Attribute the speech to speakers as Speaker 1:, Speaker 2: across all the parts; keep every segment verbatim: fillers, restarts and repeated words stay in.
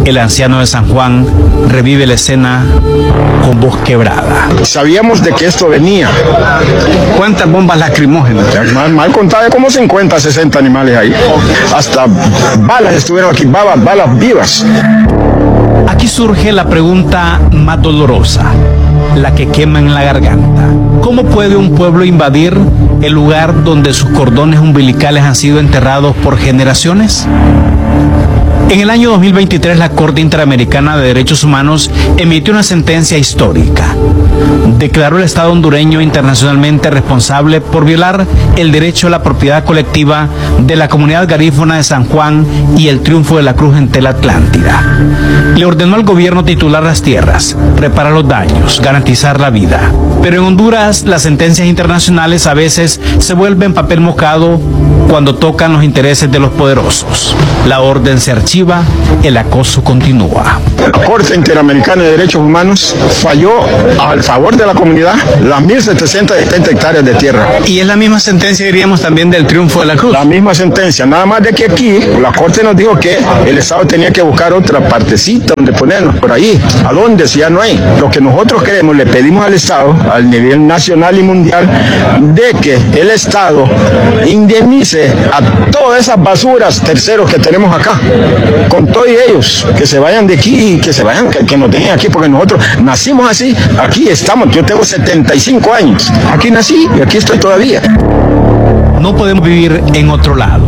Speaker 1: el anciano de San Juan revive la escena con voz quebrada.
Speaker 2: Sabíamos de que esto venía.
Speaker 1: ¿Cuántas bombas lacrimógenas?
Speaker 2: Mal, mal contado, como cincuenta, sesenta animales ahí. Hasta balas estuvieron aquí, balas, balas vivas.
Speaker 1: Aquí surge la pregunta más dolorosa, la que quema en la garganta. ¿Cómo puede un pueblo invadir el lugar donde sus cordones umbilicales han sido enterrados por generaciones? En el año dos mil veintitrés, la Corte Interamericana de Derechos Humanos emitió una sentencia histórica. Declaró el Estado hondureño internacionalmente responsable por violar el derecho a la propiedad colectiva de la comunidad garífuna de San Juan y el triunfo de la Cruz en Tela Atlántida. Le ordenó al gobierno titular las tierras, reparar los daños, garantizar la vida. Pero en Honduras, las sentencias internacionales a veces se vuelven papel mojado cuando tocan los intereses de los poderosos. La orden se archiva, el acoso continúa.
Speaker 2: La Corte Interamericana de Derechos Humanos falló al favor de la comunidad las mil setecientas setenta hectáreas de tierra.
Speaker 1: Y es la misma sentencia, diríamos, también del triunfo de la Cruz.
Speaker 2: La misma sentencia, nada más de que aquí la Corte nos dijo que el Estado tenía que buscar otra partecita donde ponernos, por ahí. ¿A dónde? Si ya no hay. Lo que nosotros queremos, le pedimos al Estado, al nivel nacional y mundial, de que el Estado indemnice a todas esas basuras terceros que tenemos acá, con todos ellos, que se vayan de aquí, que se vayan, que, que nos dejen aquí, porque nosotros nacimos así, aquí estamos, yo tengo setenta y cinco años, aquí nací y aquí estoy todavía.
Speaker 1: No podemos vivir en otro lado.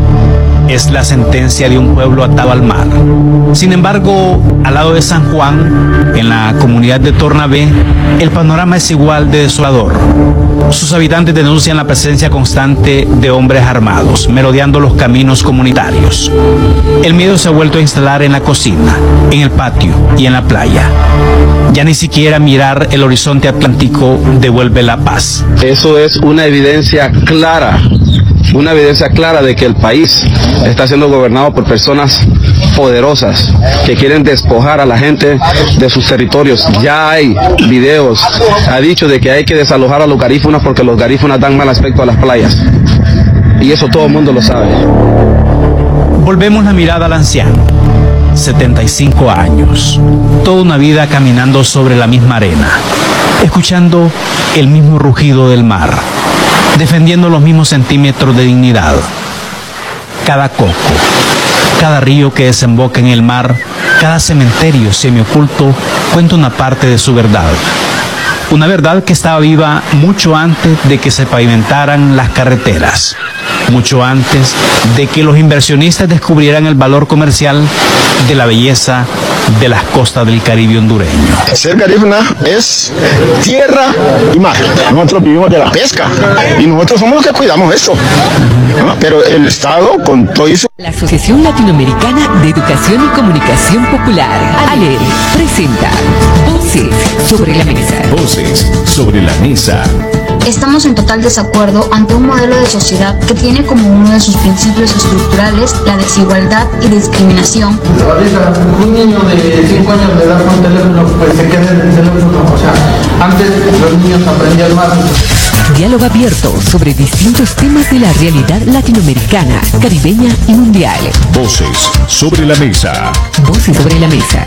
Speaker 1: Es la sentencia de un pueblo atado al mar. Sin embargo, al lado de San Juan, en la comunidad de Tornabé, el panorama es igual de desolador. Sus habitantes denuncian la presencia constante de hombres armados, merodeando los caminos comunitarios. El miedo se ha vuelto a instalar en la cocina, en el patio y en la playa. Ya ni siquiera mirar el horizonte atlántico devuelve la paz.
Speaker 3: Eso es una evidencia clara, una evidencia clara de que el país está siendo gobernado por personas poderosas que quieren despojar a la gente de sus territorios. Ya hay videos, ha dicho de que hay que desalojar a los garífunas porque los garífunas dan mal aspecto a las playas. Y eso todo el mundo lo sabe.
Speaker 1: Volvemos la mirada al anciano, setenta y cinco años, toda una vida caminando sobre la misma arena, escuchando el mismo rugido del mar, defendiendo los mismos centímetros de dignidad. Cada coco, cada río que desemboca en el mar, cada cementerio semioculto cuenta una parte de su verdad. Una verdad que estaba viva mucho antes de que se pavimentaran las carreteras, mucho antes de que los inversionistas descubrieran el valor comercial de la belleza de las costas del Caribe hondureño.
Speaker 2: Ser garífuna es tierra y mar. Nosotros vivimos de la pesca y nosotros somos los que cuidamos eso. Pero el Estado con todo eso.
Speaker 4: La Asociación Latinoamericana de Educación y Comunicación Popular, ALER, presenta Voces sobre la Mesa.
Speaker 5: Voces sobre la Mesa.
Speaker 6: Estamos en total desacuerdo ante un modelo de sociedad que tiene como uno de sus principios estructurales la desigualdad y discriminación.
Speaker 7: Ahorita un niño de cinco años de edad con teléfono, pues se queda en el teléfono. O sea, antes los niños aprendían más.
Speaker 4: Diálogo abierto sobre distintos temas de la realidad latinoamericana, caribeña y mundial.
Speaker 5: Voces sobre la Mesa.
Speaker 4: Voces sobre la Mesa.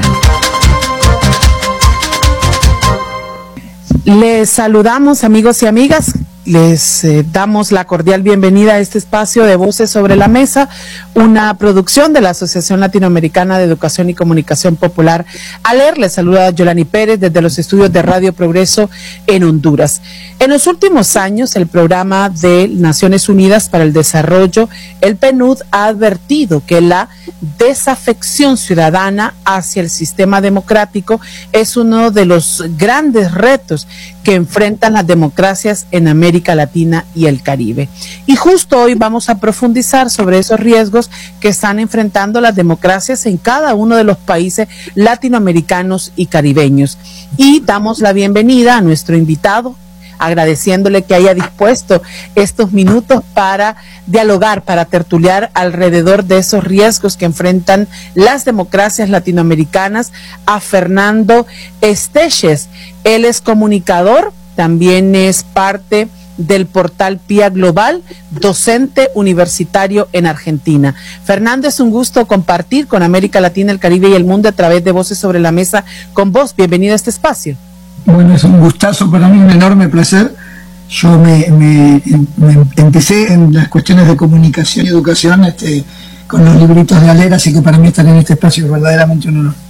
Speaker 8: Les saludamos, amigos y amigas. Les eh, damos la cordial bienvenida a este espacio de Voces sobre la Mesa, una producción de la Asociación Latinoamericana de Educación y Comunicación Popular, ALER. Les saluda Yolani Pérez desde los estudios de Radio Progreso en Honduras. En los últimos años, el Programa de Naciones Unidas para el Desarrollo, el PNUD, ha advertido que la desafección ciudadana hacia el sistema democrático es uno de los grandes retos que enfrentan las democracias en América Latina y el Caribe. Y justo hoy vamos a profundizar sobre esos riesgos que están enfrentando las democracias en cada uno de los países latinoamericanos y caribeños. Y damos la bienvenida a nuestro invitado, agradeciéndole que haya dispuesto estos minutos para dialogar, para tertuliar alrededor de esos riesgos que enfrentan las democracias latinoamericanas, a Fernando Esteches. Él es comunicador, también es parte del portal P I A Global, docente universitario en Argentina. Fernando, es un gusto compartir con América Latina, el Caribe y el mundo a través de Voces sobre la Mesa con vos. Bienvenido a este espacio.
Speaker 9: Bueno, es un gustazo para mí, un enorme placer. Yo me, me, me empecé en las cuestiones de comunicación y educación este, con los libritos de Alera, así que para mí estar en este espacio es verdaderamente un honor.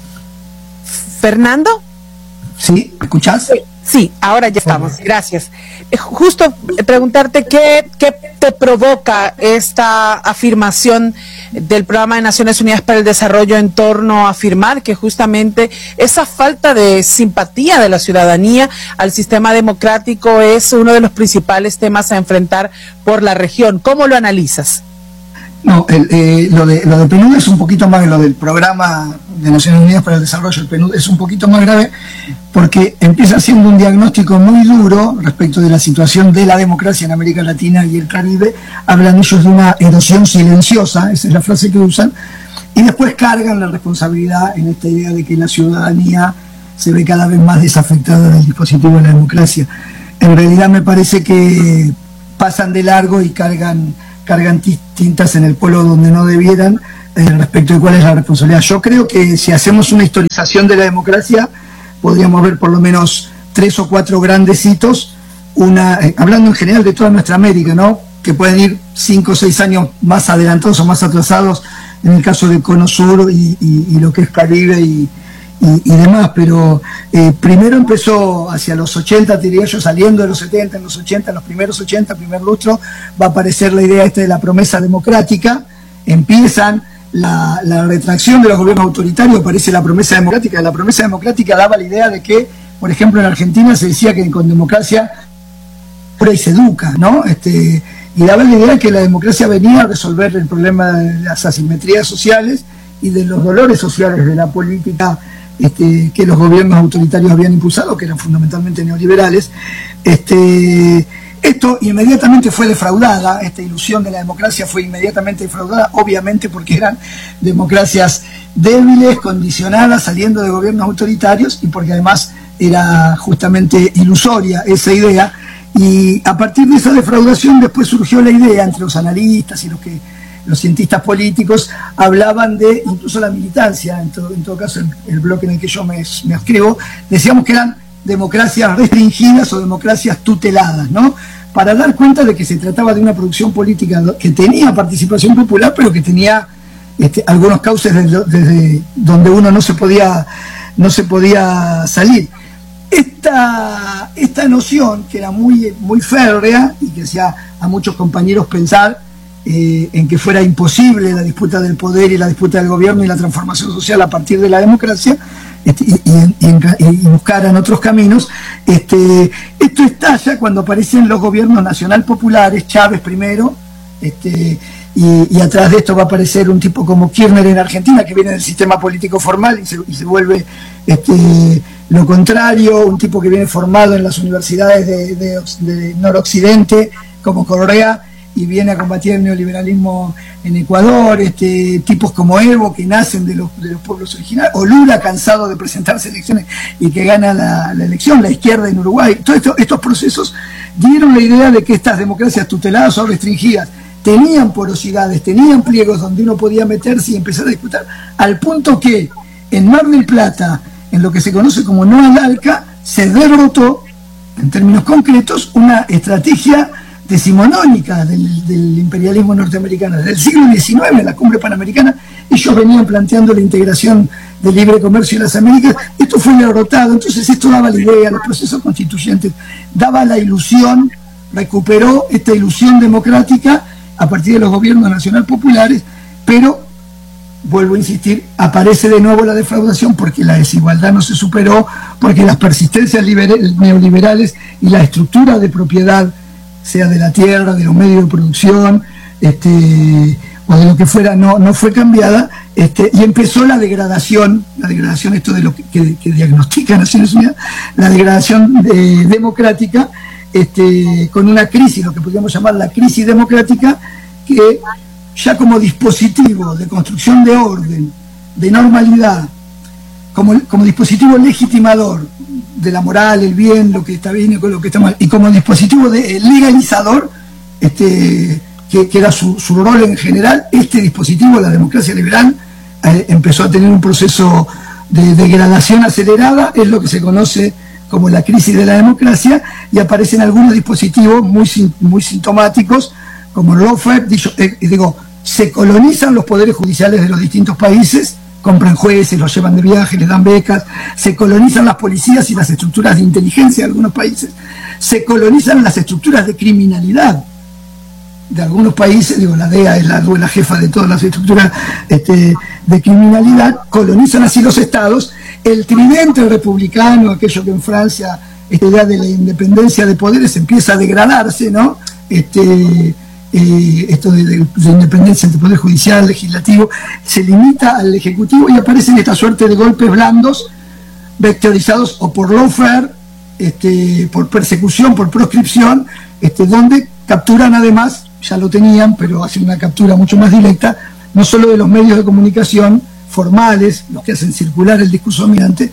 Speaker 8: ¿Fernando?
Speaker 9: ¿Sí? ¿Me escuchás?
Speaker 8: Sí. Sí, ahora ya estamos, gracias. Justo preguntarte qué, qué te provoca esta afirmación del Programa de Naciones Unidas para el Desarrollo en torno a afirmar que justamente esa falta de simpatía de la ciudadanía al sistema democrático es uno de los principales temas a enfrentar por la región. ¿Cómo lo analizas?
Speaker 9: No, el, eh, lo de lo de P N U D es un poquito más, lo del Programa de Naciones Unidas para el Desarrollo, el P N U D es un poquito más grave porque empieza siendo un diagnóstico muy duro respecto de la situación de la democracia en América Latina y el Caribe. Hablan ellos de una erosión silenciosa, esa es la frase que usan, y después cargan la responsabilidad en esta idea de que la ciudadanía se ve cada vez más desafectada del dispositivo de la democracia. En realidad me parece que pasan de largo y cargan cargan tintas en el polo donde no debieran eh, respecto de cuál es la responsabilidad. Yo creo que si hacemos una historización de la democracia podríamos ver por lo menos tres o cuatro grandes hitos, una, eh, hablando en general de toda nuestra América, ¿no?, que pueden ir cinco o seis años más adelantados o más atrasados en el caso del Cono Sur y, y, y lo que es Caribe y, y, y demás, pero eh, primero empezó hacia los ochenta, diría yo, saliendo de los setenta, en los ochenta, en los primeros ochenta, primer lustro, va a aparecer la idea esta de la promesa democrática, empiezan la, la retracción de los gobiernos autoritarios, aparece la promesa democrática. La promesa democrática daba la idea de que, por ejemplo, en Argentina se decía que con democracia pura y se educa, ¿no? Este, y daba la idea de que la democracia venía a resolver el problema de las asimetrías sociales y de los dolores sociales de la política Este, que los gobiernos autoritarios habían impulsado, que eran fundamentalmente neoliberales. Este, esto inmediatamente fue defraudada, esta ilusión de la democracia fue inmediatamente defraudada, obviamente porque eran democracias débiles, condicionadas, saliendo de gobiernos autoritarios, y porque además era justamente ilusoria esa idea. Y a partir de esa defraudación después surgió la idea entre los analistas y los que los cientistas políticos hablaban de, incluso la militancia, en todo, en todo caso el, el bloque en el que yo me, me adscribo, decíamos que eran democracias restringidas o democracias tuteladas, ¿no?, para dar cuenta de que se trataba de una producción política que tenía participación popular, pero que tenía este, algunos cauces desde, desde donde uno no se podía, no se podía salir. Esta, esta noción, que era muy, muy férrea y que hacía a muchos compañeros pensar Eh, en que fuera imposible la disputa del poder y la disputa del gobierno y la transformación social a partir de la democracia, este, y, y, y, y buscaran otros caminos. Este, esto estalla cuando aparecen los gobiernos nacional populares, Chávez primero, este, y, y atrás de esto va a aparecer un tipo como Kirchner en Argentina, que viene del sistema político formal y se, y se vuelve este, lo contrario, un tipo que viene formado en las universidades de, de, de noroccidente como Correa, y viene a combatir el neoliberalismo en Ecuador, este, tipos como Evo que nacen de los, de los pueblos originarios, o Lula cansado de presentarse elecciones y que gana la, la elección, la izquierda en Uruguay. Todos esto, estos procesos dieron la idea de que estas democracias tuteladas o restringidas tenían porosidades, tenían pliegos donde uno podía meterse y empezar a disputar, al punto que en Mar del Plata, en lo que se conoce como No al ALCA, se derrotó, en términos concretos, una estrategia decimonónica del, del imperialismo norteamericano. Desde el siglo diecinueve, en la cumbre panamericana, ellos venían planteando la integración del libre comercio en las Américas. Esto fue derrotado, entonces esto daba la idea, los procesos constituyentes, daba la ilusión, recuperó esta ilusión democrática a partir de los gobiernos nacional populares, pero, vuelvo a insistir, aparece de nuevo la defraudación porque la desigualdad no se superó, porque las persistencias neoliberales y la estructura de propiedad, sea de la tierra, de los medios de producción, este, o de lo que fuera, no, no fue cambiada, este, y empezó la degradación, la degradación, esto de lo que, que, que diagnostica Naciones Unidas, la degradación de, democrática, este, con una crisis, lo que podríamos llamar la crisis democrática, que ya como dispositivo de construcción de orden, de normalidad, como, como dispositivo legitimador de la moral, el bien, lo que está bien y lo que está mal, y como dispositivo de legalizador, este, que, que era su, su rol en general, este dispositivo, la democracia liberal, eh, empezó a tener un proceso de degradación acelerada, es lo que se conoce como la crisis de la democracia, y aparecen algunos dispositivos muy, muy sintomáticos, como el lawfare, dicho, eh, digo, se colonizan los poderes judiciales de los distintos países, compran jueces, los llevan de viaje, les dan becas, se colonizan las policías y las estructuras de inteligencia de algunos países, se colonizan las estructuras de criminalidad de algunos países, digo, la D E A es la, la jefa de todas las estructuras este, de criminalidad, colonizan así los estados, el tridente republicano, aquello que en Francia, esta idea de la independencia de poderes empieza a degradarse, ¿no? Este... Eh, esto de, de, de independencia entre poder judicial, legislativo, se limita al ejecutivo y aparecen esta suerte de golpes blandos vectorizados o por lawfare, este, por persecución, por proscripción, este, donde capturan además, ya lo tenían, pero hacen una captura mucho más directa, no solo de los medios de comunicación formales, los que hacen circular el discurso dominante,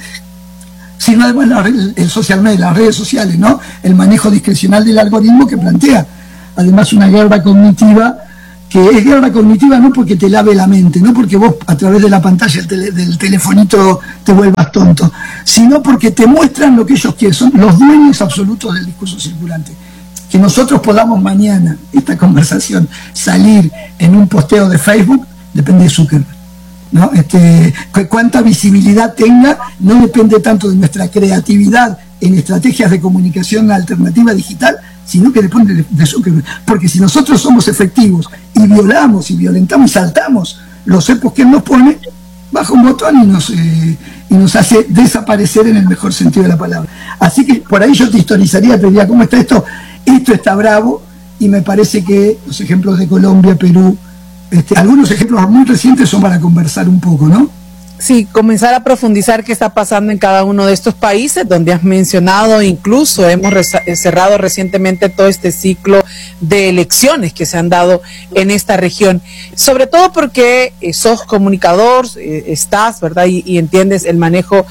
Speaker 9: sino además la, el, el social media, las redes sociales, ¿no? El manejo discrecional del algoritmo que plantea además una guerra cognitiva, que es guerra cognitiva no porque te lave la mente, no porque vos a través de la pantalla del, tele, del telefonito te vuelvas tonto, sino porque te muestran lo que ellos quieren, son los dueños absolutos del discurso circulante. Que nosotros podamos mañana, esta conversación, salir en un posteo de Facebook, depende de Zuckerberg, ¿no? Este, cuánta visibilidad tenga, no depende tanto de nuestra creatividad en estrategias de comunicación alternativa digital, sino que depende de, de Zuckerberg. Porque si nosotros somos efectivos y violamos y violentamos y saltamos los cepos que él nos pone, baja un botón y nos, eh, y nos hace desaparecer en el mejor sentido de la palabra. Así que por ahí yo te historizaría, te diría, ¿cómo está esto? Esto está bravo, y me parece que los ejemplos de Colombia, Perú, este, algunos ejemplos muy recientes son para conversar un poco, ¿no?
Speaker 8: Sí, comenzar a profundizar qué está pasando en cada uno de estos países donde has mencionado, incluso hemos cerrado recientemente todo este ciclo de elecciones que se han dado en esta región, sobre todo porque eh, sos comunicador, eh, estás, ¿verdad? Y, y entiendes el manejo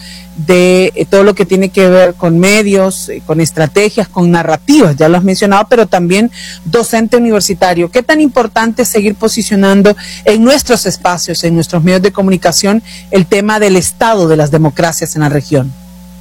Speaker 8: de eh, todo lo que tiene que ver con medios, eh, con estrategias, con narrativas, ya lo has mencionado, pero también docente universitario. ¿Qué tan importante es seguir posicionando en nuestros espacios, en nuestros medios de comunicación, el tema del estado de las democracias en la región?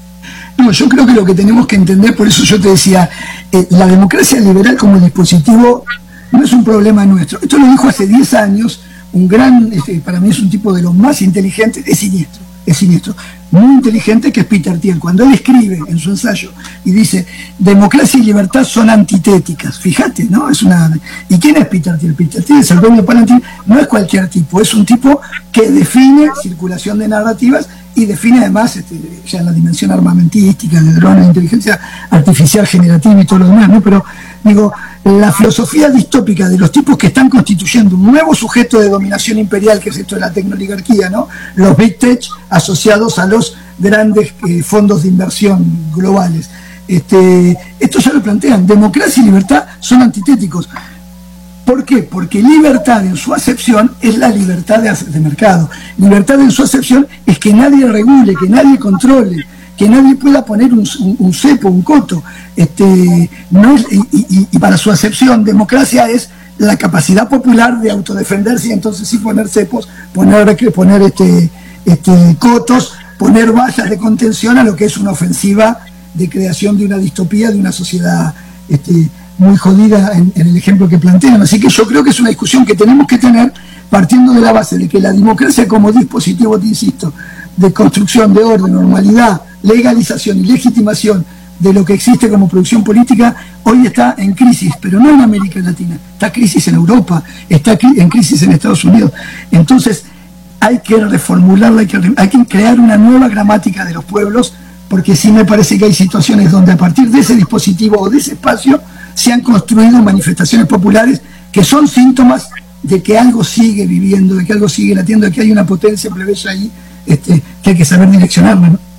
Speaker 9: No, yo creo que lo que tenemos que entender, por eso yo te decía, eh, la democracia liberal como dispositivo no es un problema nuestro. Esto lo dijo hace diez años un gran, este, para mí es un tipo de los más inteligentes, es siniestro, es siniestro, muy inteligente, que es Peter Thiel. Cuando él escribe en su ensayo y dice, democracia y libertad son antitéticas, fíjate, ¿no? Es una... ¿Y quién es Peter Thiel? Peter Thiel es el dueño de Palantir, no es cualquier tipo, es un tipo que define circulación de narrativas y define además, este, ya en la dimensión armamentística, de drones, de inteligencia artificial generativa y todo lo demás, ¿no? Pero, digo, la filosofía distópica de los tipos que están constituyendo un nuevo sujeto de dominación imperial, que es esto de la tecnoligarquía, ¿no? Los Big Tech asociados a los grandes eh, fondos de inversión globales. Este, esto ya lo plantean, democracia y libertad son antitéticos. ¿Por qué? Porque libertad en su acepción es la libertad de, de mercado. Libertad en su acepción es que nadie regule, que nadie controle, que nadie pueda poner un, un, un cepo, un coto. Este, no es, y, y, y para su acepción, democracia es la capacidad popular de autodefenderse y entonces sí poner cepos, poner, poner este, este, cotos, poner vallas de contención a lo que es una ofensiva de creación de una distopía, de una sociedad este, muy jodida en, en el ejemplo que plantean. Así que yo creo que es una discusión que tenemos que tener partiendo de la base de que la democracia como dispositivo, te insisto, de construcción de orden, normalidad, legalización y legitimación de lo que existe como producción política, hoy está en crisis, pero no en América Latina, está en crisis en Europa, está en crisis en Estados Unidos. Entonces hay que reformularla, hay que, hay que crear una nueva gramática de los pueblos, porque sí me parece que hay situaciones donde a partir de ese dispositivo o de ese espacio se han construido manifestaciones populares que son síntomas de que algo sigue viviendo, de que algo sigue latiendo, de que hay una potencia plebeya ahí este, que hay que saber direccionarla, ¿no?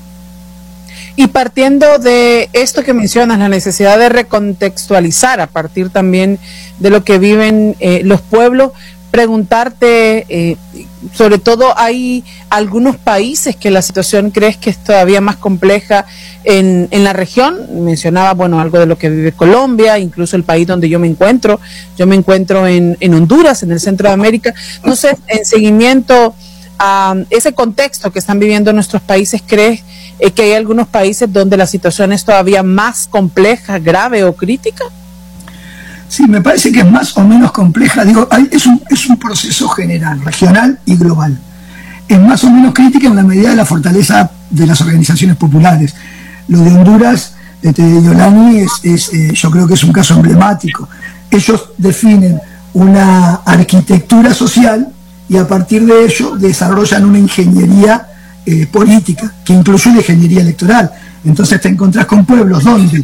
Speaker 8: Y partiendo de esto que mencionas, la necesidad de recontextualizar a partir también de lo que viven eh, los pueblos, preguntarte, eh, sobre todo hay algunos países que la situación crees que es todavía más compleja en, en la región. Mencionaba, bueno, algo de lo que vive Colombia, incluso el país donde yo me encuentro. Yo me encuentro en, en Honduras, en el centro de América. No sé, en seguimiento a ese contexto que están viviendo nuestros países, ¿crees eh, que hay algunos países donde la situación es todavía más compleja, grave o crítica?
Speaker 9: Sí, me parece que es más o menos compleja. Digo, hay, es, un, es un proceso general, regional y global. Es más o menos crítica en la medida de la fortaleza de las organizaciones populares. Lo de Honduras, de Yolani, es, es, eh, yo creo que es un caso emblemático. Ellos definen una arquitectura social y a partir de ello desarrollan una ingeniería eh, política, que incluye una ingeniería electoral. Entonces te encontrás con pueblos donde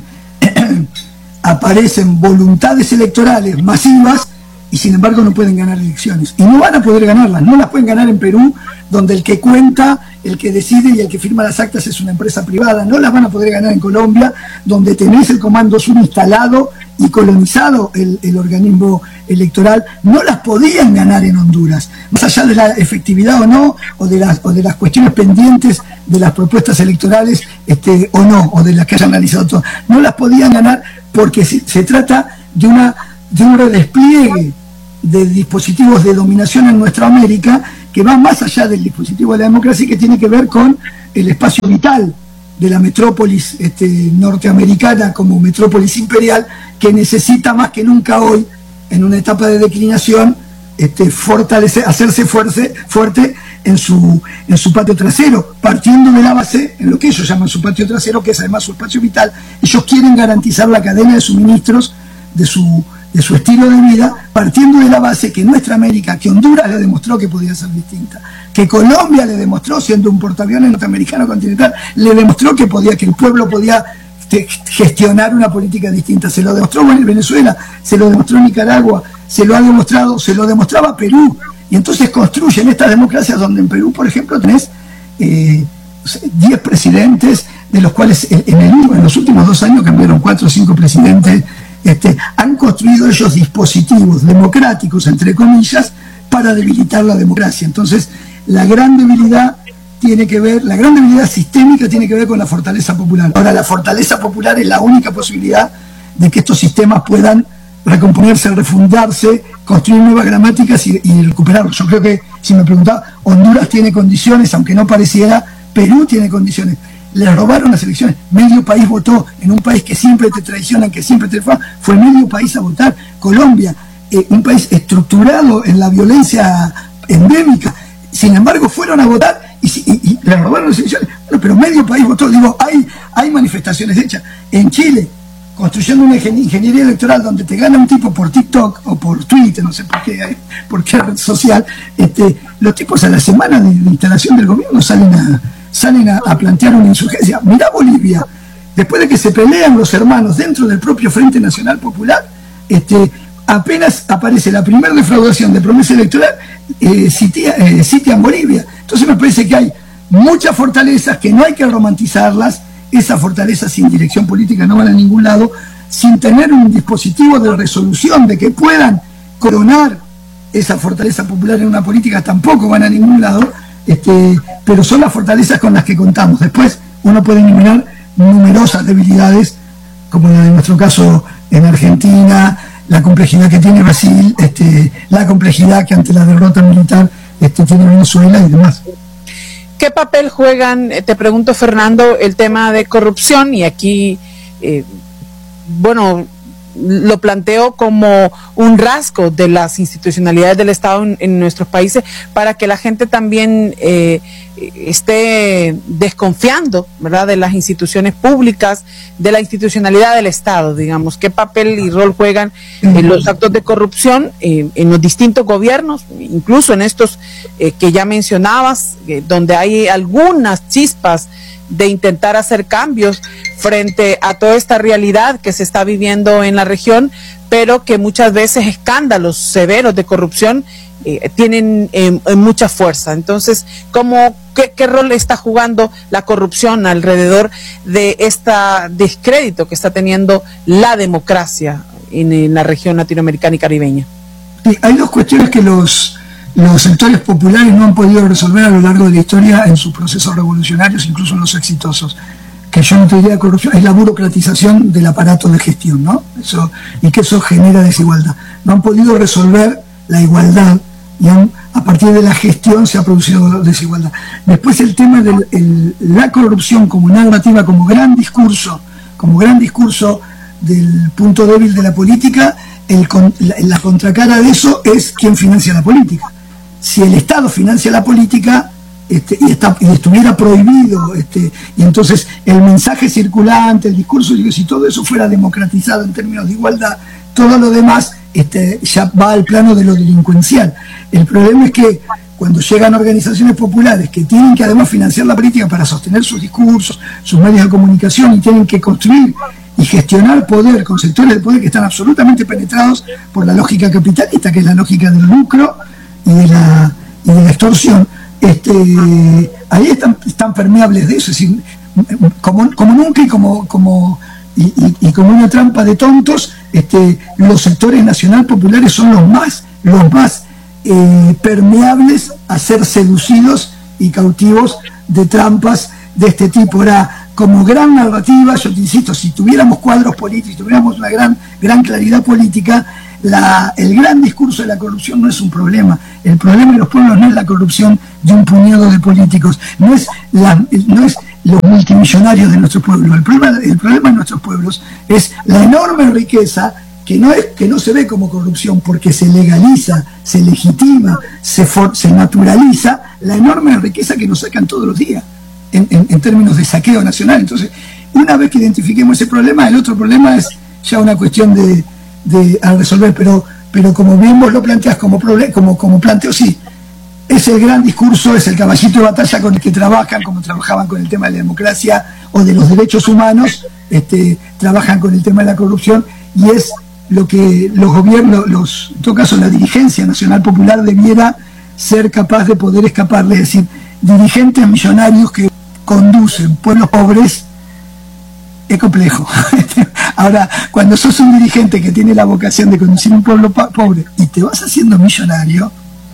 Speaker 9: aparecen voluntades electorales masivas y sin embargo no pueden ganar elecciones. Y no van a poder ganarlas, no las pueden ganar en Perú, donde el que cuenta, el que decide y el que firma las actas es una empresa privada. No las van a poder ganar en Colombia, donde tenés el Comando Sur instalado y colonizado el, el organismo electoral. No las podían ganar en Honduras, más allá de la efectividad o no, o de las, o de las cuestiones pendientes de las propuestas electorales este, o no, o de las que hayan realizado todas. No las podían ganar porque se, se trata de, una, de un redespliegue de dispositivos de dominación en nuestra América que va más allá del dispositivo de la democracia y que tiene que ver con el espacio vital de la metrópolis este, norteamericana como metrópolis imperial, que necesita más que nunca hoy, en una etapa de declinación, este, fortalecer, hacerse fuerte, fuerte en su, en su patio trasero, partiendo de la base, en lo que ellos llaman su patio trasero, que es además su espacio vital. Ellos quieren garantizar la cadena de suministros de su, de su estilo de vida, partiendo de la base que nuestra América, que Honduras le demostró que podía ser distinta, que Colombia le demostró, siendo un portaaviones norteamericano continental, le demostró que podía, que el pueblo podía gestionar una política distinta. Se lo demostró en Venezuela, se lo demostró en Nicaragua, se lo ha demostrado, se lo demostraba Perú. Y entonces construyen estas democracias donde en Perú, por ejemplo, tenés eh, diez presidentes, de los cuales en, el, en los últimos dos años cambiaron cuatro o cinco presidentes. Este, han construido ellos dispositivos democráticos, entre comillas, para debilitar la democracia. Entonces, la gran debilidad tiene que ver, la gran debilidad sistémica tiene que ver con la fortaleza popular. Ahora, la fortaleza popular es la única posibilidad de que estos sistemas puedan recomponerse, refundarse, construir nuevas gramáticas y, y recuperarlos. Yo creo que, si me preguntaba, Honduras tiene condiciones, aunque no pareciera, Perú tiene condiciones. Les robaron las elecciones, medio país votó, en un país que siempre te traicionan, que siempre te fue, fue medio país a votar. Colombia, eh, un país estructurado en la violencia endémica, sin embargo fueron a votar y, y, y les robaron las elecciones. Bueno, pero medio país votó. Digo, hay, hay manifestaciones hechas. En Chile, construyendo una ingeniería electoral donde te gana un tipo por TikTok o por Twitter, no sé por qué, por qué red social, este, los tipos a la semana de, de instalación del gobierno salen a salen a, a plantear una insurgencia. Mirá Bolivia, después de que se pelean los hermanos dentro del propio Frente Nacional Popular, este, apenas aparece la primera defraudación de promesa electoral, eh, sitia, eh, sitian Bolivia. Entonces me parece que hay muchas fortalezas que no hay que romantizarlas. Esas fortalezas sin dirección política no van a ningún lado, sin tener un dispositivo de resolución de que puedan coronar esa fortaleza popular en una política, tampoco van a ningún lado. Este, pero son las fortalezas con las que contamos. Después uno puede enumerar numerosas debilidades, como en nuestro caso en Argentina, la complejidad que tiene Brasil, este, la complejidad que ante la derrota militar este, tiene Venezuela y demás.
Speaker 8: ¿Qué papel juegan, te pregunto Fernando, el tema de corrupción? Y aquí, eh, bueno, lo planteo como un rasgo de las institucionalidades del Estado en, en nuestros países, para que la gente también eh, esté desconfiando, ¿verdad?, de las instituciones públicas, de la institucionalidad del Estado, digamos. ¿Qué papel y rol juegan en los actos de corrupción eh, en los distintos gobiernos, incluso en estos eh, que ya mencionabas, eh, donde hay algunas chispas de intentar hacer cambios frente a toda esta realidad que se está viviendo en la región, pero que muchas veces escándalos severos de corrupción eh, tienen eh, mucha fuerza? Entonces, ¿cómo, qué, qué rol está jugando la corrupción alrededor de este descrédito que está teniendo la democracia en, en la región latinoamericana y caribeña?
Speaker 9: Sí, hay dos cuestiones que los, los sectores populares no han podido resolver a lo largo de la historia en sus procesos revolucionarios, incluso en los exitosos, que yo no te diría corrupción, es la burocratización del aparato de gestión, ¿no? Eso, y que eso genera desigualdad. No han podido resolver la igualdad y han, a partir de la gestión se ha producido desigualdad. Después el tema de la corrupción como narrativa, como gran discurso, como gran discurso del punto débil de la política, el, la, la contracara de eso es quién financia la política. Si el Estado financia la política este, y, está, y estuviera prohibido, este, y entonces el mensaje circulante, el discurso, si todo eso fuera democratizado en términos de igualdad, todo lo demás este, ya va al plano de lo delincuencial. El problema es que cuando llegan organizaciones populares que tienen que además financiar la política para sostener sus discursos, sus medios de comunicación, y tienen que construir y gestionar poder con sectores de poder que están absolutamente penetrados por la lógica capitalista, que es la lógica del lucro y de la, y de la extorsión, este, ahí están, están permeables de eso, es decir, como, como nunca y como, como y, y, y como una trampa de tontos, este, los sectores nacional populares son los más, los más eh, permeables a ser seducidos y cautivos de trampas de este tipo. Ahora, como gran narrativa, yo te insisto, si tuviéramos cuadros políticos, si tuviéramos una gran, gran claridad política, la, el gran discurso de la corrupción no es un problema. El problema de los pueblos no es la corrupción de un puñado de políticos, no es, la, no es los multimillonarios de nuestro pueblo. El problema, el problema de nuestros pueblos es la enorme riqueza que no, es, que no se ve como corrupción porque se legaliza, se legitima, se, for, se naturaliza la enorme riqueza que nos sacan todos los días. En, en, en términos de saqueo nacional. Entonces, una vez que identifiquemos ese problema, el otro problema es ya una cuestión de, de a resolver, pero, pero como bien vos lo planteás como, como, como planteo, sí, es el gran discurso, es el caballito de batalla con el que trabajan, como trabajaban con el tema de la democracia o de los derechos humanos, este, trabajan con el tema de la corrupción, y es lo que los gobiernos, los, en todo caso la dirigencia nacional popular debiera ser capaz de poder escaparle, es decir, dirigentes millonarios que conducen pueblos pobres es complejo. Ahora, cuando sos un dirigente que tiene la vocación de conducir un pueblo pobre y te vas haciendo millonario,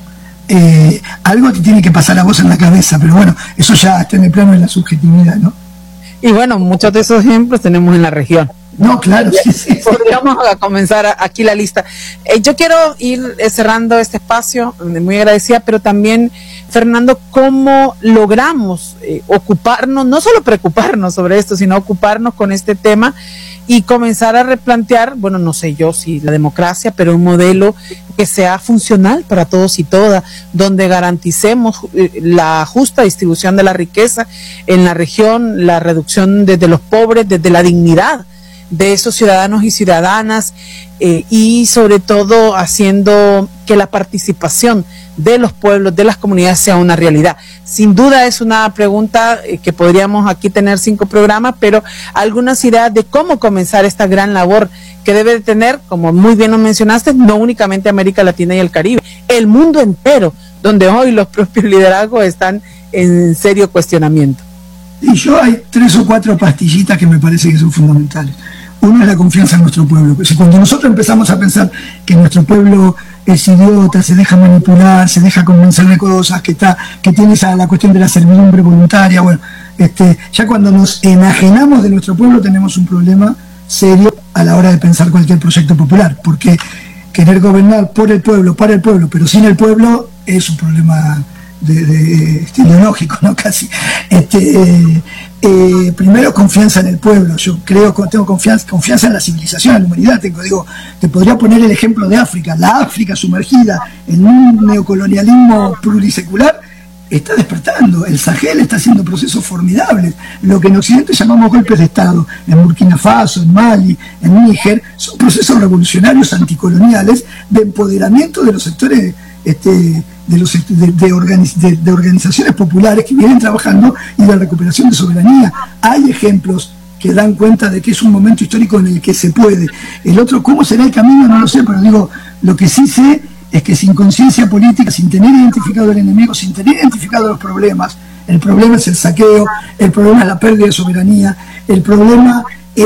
Speaker 9: eh, algo te tiene que pasar a vos en la cabeza, pero bueno, eso ya está en el plano de la subjetividad, ¿no?
Speaker 8: Y bueno, muchos de esos ejemplos tenemos en la región.
Speaker 9: No, claro, sí, sí.
Speaker 8: Podríamos comenzar aquí la lista. Eh, yo quiero ir eh, cerrando este espacio, muy agradecida, pero también, Fernando, ¿cómo logramos eh, ocuparnos, no solo preocuparnos sobre esto, sino ocuparnos con este tema y comenzar a replantear, bueno, no sé yo si la democracia, pero un modelo que sea funcional para todos y todas, donde garanticemos eh, la justa distribución de la riqueza en la región, la reducción desde los pobres, desde la dignidad de esos ciudadanos y ciudadanas, eh, y sobre todo haciendo que la participación de los pueblos, de las comunidades sea una realidad. Sin duda es una pregunta eh, que podríamos aquí tener cinco programas, pero algunas ideas de cómo comenzar esta gran labor que debe de tener, como muy bien lo mencionaste, no únicamente América Latina y el Caribe, el mundo entero, donde hoy los propios liderazgos están en serio cuestionamiento.
Speaker 9: Y yo hay tres o cuatro pastillitas que me parece que son fundamentales. Uno es la confianza en nuestro pueblo. Cuando nosotros empezamos a pensar que nuestro pueblo es idiota, se deja manipular, se deja convencer de cosas, que está, que tiene esa, la cuestión de la servidumbre voluntaria, bueno, este, ya cuando nos enajenamos de nuestro pueblo tenemos un problema serio a la hora de pensar cualquier proyecto popular, porque querer gobernar por el pueblo, para el pueblo, pero sin el pueblo es un problema de, de, este, ideológico, ¿no? Casi. Este, eh, eh, primero, confianza en el pueblo. Yo creo que tengo confianza, confianza en la civilización, en la humanidad. Tengo, digo, te podría poner el ejemplo de África. La África sumergida en un neocolonialismo plurisecular está despertando. El Sahel está haciendo procesos formidables. Lo que en Occidente llamamos golpes de Estado, en Burkina Faso, en Mali, en Níger, son procesos revolucionarios anticoloniales de empoderamiento de los sectores este, de, los, de, de, organiz, de, de organizaciones populares que vienen trabajando y de recuperación de soberanía. Hay ejemplos que dan cuenta de que es un momento histórico en el que se puede. El otro, ¿cómo será el camino? No lo sé, pero digo, lo que sí sé es que sin conciencia política, sin tener identificado el enemigo, sin tener identificado los problemas, el problema es el saqueo, el problema es la pérdida de soberanía, el problema es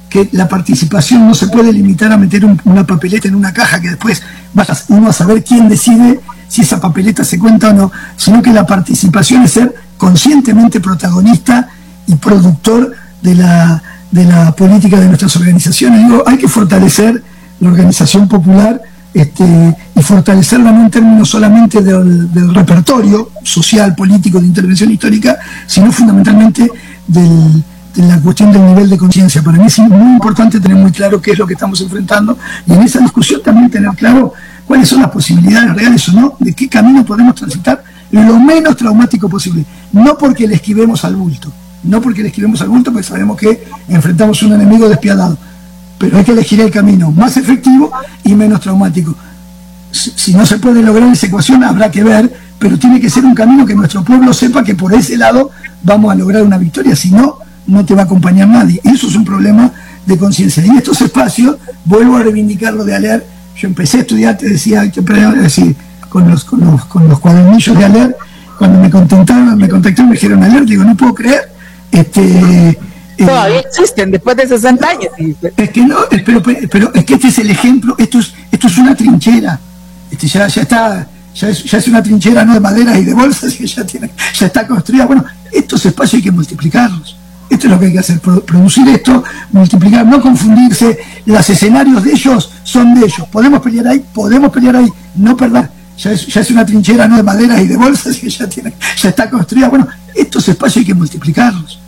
Speaker 9: que la participación no se puede limitar a meter un, una papeleta en una caja que después vaya uno a saber quién decide si esa papeleta se cuenta o no, sino que la participación es ser conscientemente protagonista y productor de la, de la política de nuestras organizaciones. Digo, hay que fortalecer la organización popular este, y fortalecerla no en términos solamente del, del repertorio social, político, de intervención histórica, sino fundamentalmente del, de la cuestión del nivel de conciencia. Para mí es muy importante tener muy claro qué es lo que estamos enfrentando y en esa discusión también tener claro cuáles son las posibilidades reales o no, de qué camino podemos transitar lo menos traumático posible. No porque le esquivemos al bulto, no porque le esquivemos al bulto, porque sabemos que enfrentamos un enemigo despiadado, pero hay que elegir el camino más efectivo y menos traumático. Si, si no se puede lograr esa ecuación, habrá que ver, pero tiene que ser un camino que nuestro pueblo sepa que por ese lado vamos a lograr una victoria, si no, no te va a acompañar nadie. Y eso es un problema de conciencia. Y en estos espacios, vuelvo a reivindicar lo de Aller. Yo empecé a estudiar, te decía, te decir, con los, con los, con los cuadernillos de Aller, cuando me contactaron, me contactaron, me dijeron Aller, digo, no puedo creer, este...
Speaker 8: Todavía existen después de sesenta años.
Speaker 9: Es que no, pero, pero es que este es el ejemplo, esto es, esto es una trinchera, este ya, ya está, ya es, ya es una trinchera no de madera y de bolsas, que ya tiene, ya está construida. Bueno, estos espacios hay que multiplicarlos. Esto es lo que hay que hacer, producir esto, multiplicar, no confundirse. Los escenarios de ellos son de ellos. Podemos pelear ahí, podemos pelear ahí, no perder. Ya es, ya es una trinchera no de madera y de bolsas, que ya tiene, ya está construida. Bueno, estos espacios hay que multiplicarlos.